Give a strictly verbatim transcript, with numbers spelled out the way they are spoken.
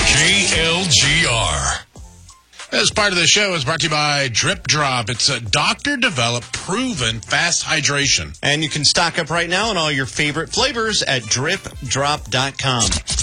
K L G R. As part of the show is brought to you by Drip Drop. It's a doctor-developed, proven fast hydration. And you can stock up right now on all your favorite flavors at drip drop dot com.